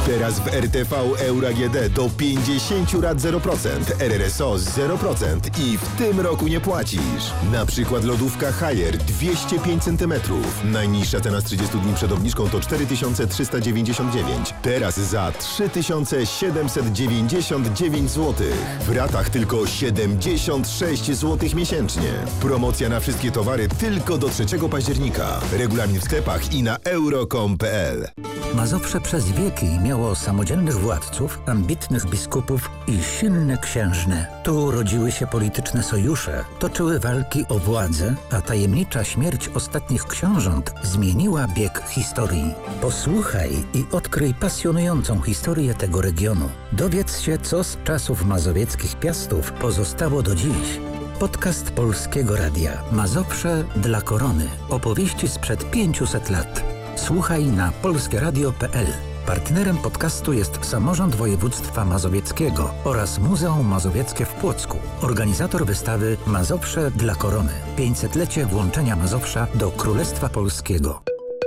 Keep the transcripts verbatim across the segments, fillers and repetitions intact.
Teraz w R T V Euro A G D do pięćdziesiąt rat zero procent, R R S O zero procent i w tym roku nie płacisz. Na przykład lodówka Haier dwieście pięć centymetrów. Najniższa cena z trzydziestu dni przed obniżką to cztery tysiące trzysta dziewięćdziesiąt dziewięć. Teraz za trzy tysiące siedemset dziewięćdziesiąt dziewięć złotych. W ratach tylko siedemdziesiąt sześć złotych miesięcznie. Promocja na wszystkie towary tylko do trzeciego października. Regulamin w sklepach i na euro kropka com kropka p l. Mazowsze przez wieki miało samodzielnych władców, ambitnych biskupów i silne księżne. Tu rodziły się polityczne sojusze, toczyły walki o władzę, a tajemnicza śmierć ostatnich książąt zmieniła bieg historii. Posłuchaj i odkryj pasjonującą historię tego regionu. Dowiedz się, co z czasów mazowieckich piastów pozostało do dziś. Podcast Polskiego Radia. Mazowsze dla korony. Opowieści sprzed pięciuset lat. Słuchaj na polskieradio kropka p l. Partnerem podcastu jest Samorząd Województwa Mazowieckiego oraz Muzeum Mazowieckie w Płocku. Organizator wystawy Mazowsze dla korony. pięćsetlecie włączenia Mazowsza do Królestwa Polskiego.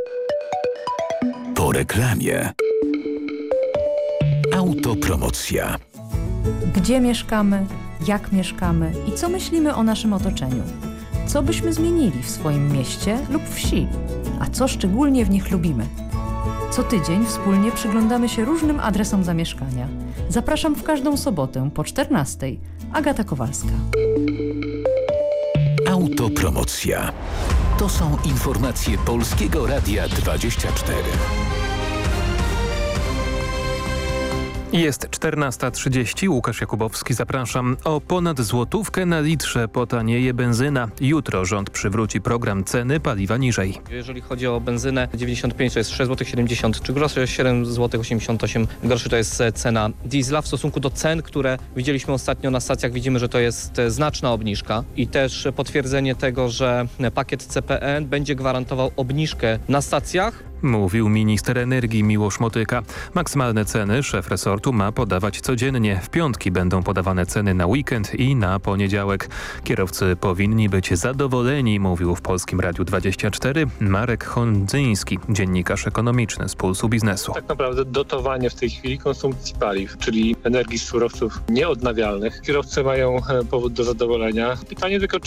Po reklamie. Autopromocja. Gdzie mieszkamy, jak mieszkamy i co myślimy o naszym otoczeniu? Co byśmy zmienili w swoim mieście lub wsi? A co szczególnie w nich lubimy? Co tydzień wspólnie przyglądamy się różnym adresom zamieszkania. Zapraszam w każdą sobotę po czternastej. Agata Kowalska. Autopromocja. To są informacje Polskiego Radia dwadzieścia cztery. Jest czternasta trzydzieści, Łukasz Jakubowski, zapraszam. O ponad złotówkę na litrze potanieje benzyna. Jutro rząd przywróci program ceny paliwa niżej. Jeżeli chodzi o benzynę dziewięćdziesiąt pięć to jest sześć złotych siedemdziesiąt trzy groszy, siedem złotych osiemdziesiąt osiem groszy to jest cena diesla. W stosunku do cen, które widzieliśmy ostatnio na stacjach, widzimy, że to jest znaczna obniżka i też potwierdzenie tego, że pakiet C P N będzie gwarantował obniżkę na stacjach. Mówił minister energii Miłosz Motyka. Maksymalne ceny szef resortu ma podawać codziennie. W piątki będą podawane ceny na weekend i na poniedziałek. Kierowcy powinni być zadowoleni, mówił w Polskim Radiu dwadzieścia cztery Marek Hondzyński, dziennikarz ekonomiczny z Pulsu Biznesu. Tak naprawdę dotowanie w tej chwili konsumpcji paliw, czyli energii z surowców nieodnawialnych. Kierowcy mają powód do zadowolenia. Pytanie tylko,